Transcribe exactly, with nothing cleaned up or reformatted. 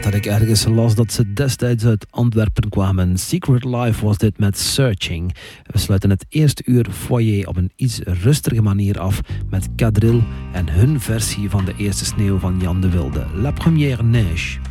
dat ik ergens las dat ze destijds uit Antwerpen kwamen. Secret Life was dit met Searching. We sluiten het eerste uur foyer op een iets rustige manier af met Kadril en hun versie van de eerste sneeuw van Jan de Wilde. La Première Neige.